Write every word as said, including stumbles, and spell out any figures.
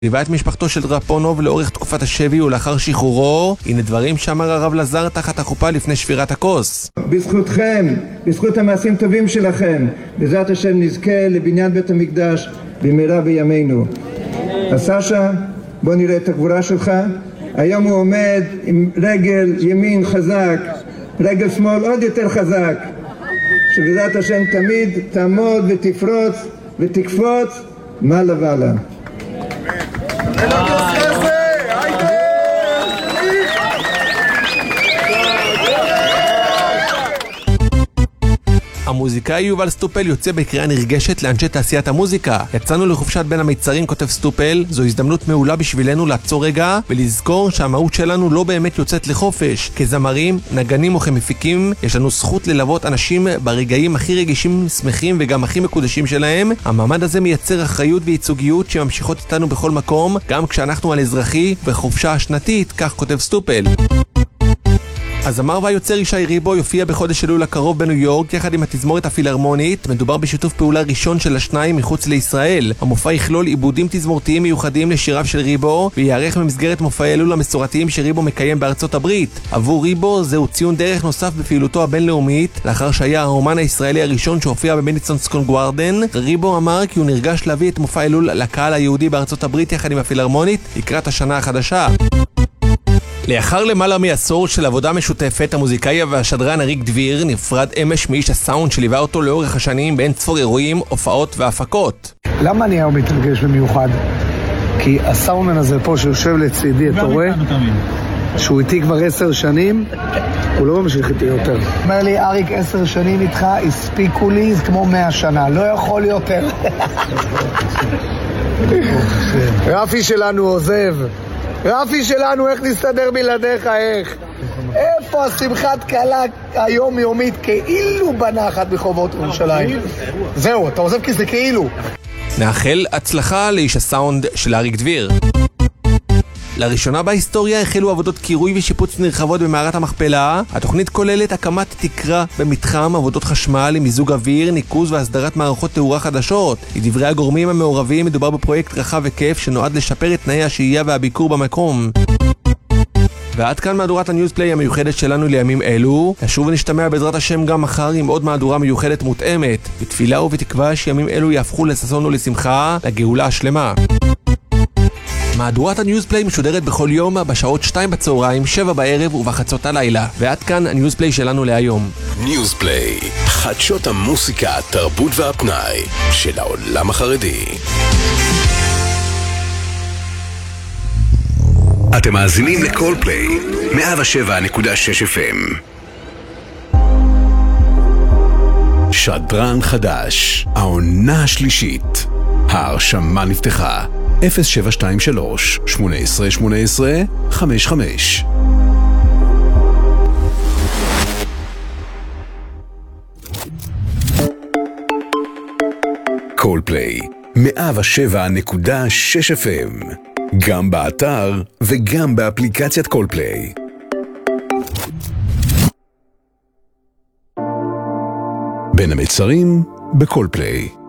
ליווה את משפחתו של דרפונוב לאורך תקופת השבי ולאחר שחרורו. הנה דברים שאמר הרב לזר תחת החופה לפני שבירת הכוס. בזכותכם, בזכות המעשים טובים שלכם, בעזרת השם נזכה לבניין בית המקדש במהרה בימינו. אז סשה, בוא נראה את הגבורה שלך. היום הוא עומד עם רגל ימין חזק, רגל שמאל עוד יותר חזק, שבעזרת השם תמיד תעמוד ותפרוץ ותקפוץ מעלה ועלה. המוזיקאי יובל סטופל יוצא בקריאה נרגשת לאנשי תעשיית המוזיקה. יצאנו לחופשת בין המיצרים, כותב סטופל. זו הזדמנות מעולה בשבילנו לעצור רגע ולזכור שהמהות שלנו לא באמת יוצאת לחופש. כזמרים, נגנים או כמפיקים, יש לנו זכות ללוות אנשים ברגעים הכי רגישים, שמחים וגם הכי מקודשים שלהם. המעמד הזה מייצר אחריות וייצוגיות שממשיכות איתנו בכל מקום, גם כשאנחנו על אזרחי וחופשה השנתית, כך כותב סטופל. הזמר והיוצר ישי ריבו יופיע בחודש אלול הקרוב בניו יורק יחד עם התזמורת הפילהרמונית. מדובר בשיתוף פעולה ראשון של השניים מחוץ לישראל. המופע יכלול עיבודים תזמורתיים מיוחדים לשיריו של ריבו ויערך במסגרת מופעי אלול המסורתיים שריבו מקיים בארצות הברית. עבור ריבו זהו ציון דרך נוסף בפעילותו הבינלאומית. לאחר שהיה האומן הישראלי הראשון שהופיע במדיסון סקוור גארדן, ריבו אמר כי הוא נרגש להביא את מופע אלול לקהל היהודי בארצות הברית יחד עם הפילהרמונית לקראת השנה החדשה. לאחר למעלה מעשור של עבודה משותפת, המוזיקאי והשדרן אריק דביר נפרד אמש מאיש הסאונד שליווה אותו לאורך השנים בין צפור אירועים, הופעות והפקות. למה אני היום מתרגש במיוחד? כי הסאונדמן הזה פה שיושב לצידי, אתה רואה? שהוא איתי כבר עשר שנים, הוא לא ממשיך איתי יותר. אומר לי, אריק, עשר שנים איתך, הספיקו לי, זה כמו מאה שנה, לא יכול יותר. רפי שלנו עוזב. רפי שלנו, איך נסתדר בלעדיך, איך? איפה השמחת קלה היום יומית כאילו בנחת בחובות ירושלים? זהו, אתה עוזב כי זה כאילו. נאחל הצלחה לאיש הסאונד של אריק דביר. לראשונה בהיסטוריה החלו עבודות קירוי ושיפוץ נרחבות במערת המכפלה. התוכנית כוללת הקמת תקרה במתחם, עבודות חשמל עם מיזוג אוויר, ניקוז והסדרת מערכות תאורה חדשות. לדברי הגורמים המעורבים, מדובר בפרויקט רחב וכיף שנועד לשפר את תנאי השהייה והביקור במקום. ועד כאן מהדורת הניוזפליי המיוחדת שלנו לימים אלו. נשוב ונשתמע בעזרת השם גם מחר עם עוד מהדורה מיוחדת מותאמת, בתפילה ובתקווה שימים אלו יהפכו לששון ולשמחה, לגאולה השלמה. מהדורת הניוזפליי משודרת בכל יום בשעות שתיים בצהריים, שבע בערב ובחצות הלילה. ועד כאן הניוזפליי שלנו להיום. ניוזפליי, חדשות המוסיקה, התרבות והפנאי של העולם החרדי. אתם מאזינים לקולפליי, מאה ושבע נקודה שש אף אם. שדרן חדש, העונה השלישית. ההרשמה נפתחה. אפס שבע שתיים שלוש שמונה עשרה שמונה עשרה חמש חמש. קולפליי, מאה ושבע נקודה שש אף אם, גם באתר וגם באפליקציית קולפליי. בין המצרים בקולפליי.